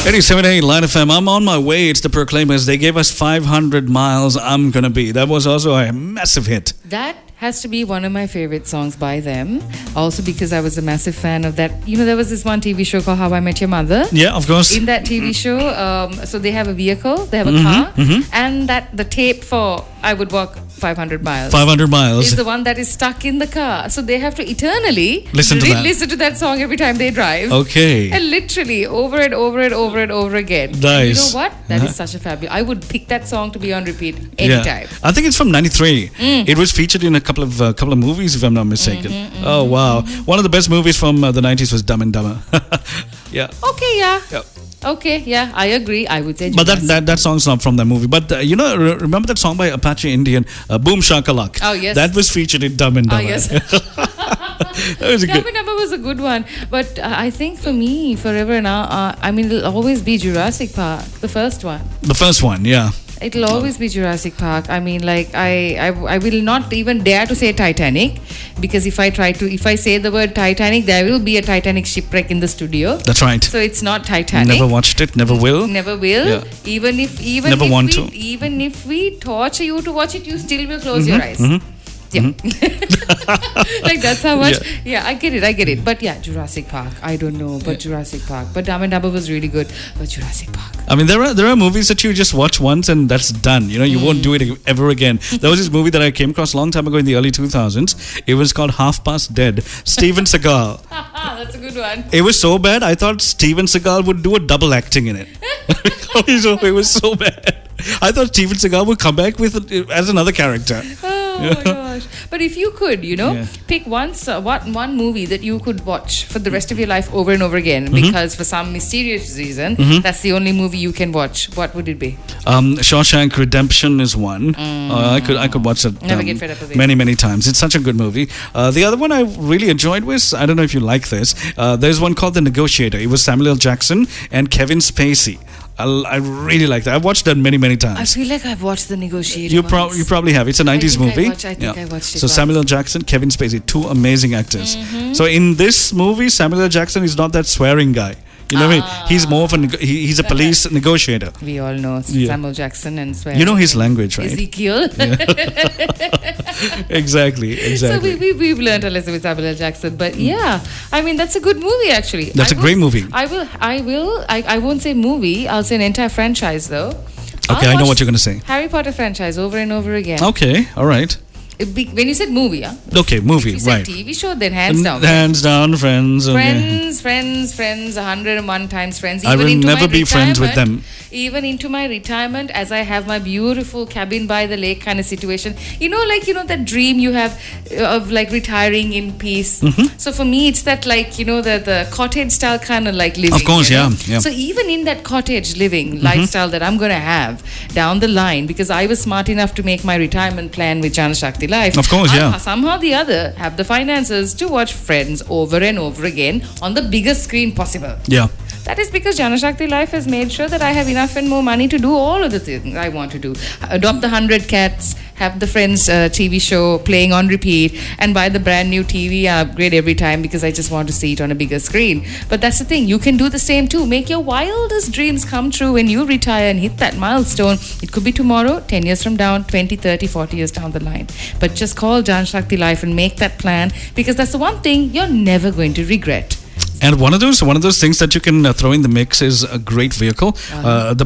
87.8 Line FM. I'm on my way. It's the Proclaimers. They gave us 500 miles. I'm gonna be. That was also a massive hit. That has to be one of my favorite songs by them. Also because I was a massive fan of that. You know, there was this one TV show called How I Met Your Mother. Yeah, of course. In that TV show, so they have a vehicle, they have a car, and that the tape for I Would Walk 500 Miles. 500 miles. Is the one that is stuck in the car. So they have to eternally listen to that song every time they drive. Okay. And literally over and over and over and over again. Nice. And you know what? That is such a fabulous. I would pick that song to be on repeat anytime. Yeah. I think it's from '93. It was featured in a couple of movies, if I'm not mistaken. Oh wow! One of the best movies from the '90s was Dumb and Dumber. Yeah. Okay. Yeah. Yep. Okay, yeah, I agree. I would say. But that song's not from that movie. But remember that song by Apache Indian, Boom Shakalak? Oh yes. That was featured in Dumb and Dumber. Oh yes. That was Dumb and Dumber was a good one. But I think for me, forever now, I mean, it'll always be Jurassic Park, the first one. The first one, yeah. It'll always be Jurassic Park. I mean, like I will not even dare to say Titanic, because if I say the word Titanic, there will be a Titanic shipwreck in the studio. That's right. So it's not Titanic. Never watched it. Never will. Never will. Yeah. Even if we torture you to watch it, you still will close your eyes. Yeah. Like that's how much. Yeah, I get it. But yeah, Jurassic Park. I don't know, but Jurassic Park. But Dumb and Dumber was really good. But Jurassic Park. I mean, there are movies that you just watch once and that's done. You know, you won't do it ever again. There was this movie that I came across a long time ago in the early 2000s. It was called Half Past Dead. Steven Seagal. That's a good one. It was so bad, I thought Steven Seagal would do a double acting in it. It was so bad. I thought Steven Seagal would come back as another character. Oh my gosh. But if you could, pick one movie that you could watch for the rest of your life over and over again, because for some mysterious reason, that's the only movie you can watch, what would it be? Shawshank Redemption is one. I could watch it Never get fed up with it. many times. It's such a good movie. The other one I really enjoyed was, I don't know if you like this, there's one called The Negotiator. It was Samuel L. Jackson and Kevin Spacey. I really like that. I've watched that many times. I feel like I've watched The Negotiator. You probably have. It's a 90s movie. I think I watched it. So Samuel L. Jackson, Kevin Spacey, two amazing actors. So in this movie, Samuel L. Jackson is not that swearing guy. You know what I mean? He's more of he's a police negotiator. We all know Samuel Jackson and swearing. You know his language, right? Ezekiel. Exactly. So we've learned a lesson with Samuel L. Jackson. But yeah, I mean, that's a good movie actually. That's a great movie. I won't say movie. I'll say an entire franchise though. Okay, I know what you're going to say. Harry Potter franchise over and over again. Okay, all right. When you said movie, Okay, movie, if you said right. TV show, then hands down. Hands down, Friends. Okay. Friends, 101 times Friends. I will never be friends with them. Even into my retirement, as I have my beautiful cabin by the lake kind of situation. That dream you have of like retiring in peace. So for me, it's that the cottage style kind of like living. Of course, yeah. So even in that cottage living lifestyle that I'm going to have down the line, because I was smart enough to make my retirement plan with Jana Shakti Life. Of course, yeah. Somehow or the other, have the finances to watch Friends over and over again on the biggest screen possible. Yeah. That is because Jana Shakti Life has made sure that I have enough and more money to do all of the things I want to do. Adopt the 100 cats, have the Friends TV show playing on repeat, and buy the brand new TV upgrade every time because I just want to see it on a bigger screen. But that's the thing, you can do the same too. Make your wildest dreams come true when you retire and hit that milestone. It could be tomorrow, 10 years from now, 20, 30, 40 years down the line. But just call Jana Shakti Life and make that plan, because that's the one thing you're never going to regret. And one of those things that you can throw in the mix is a great vehicle. The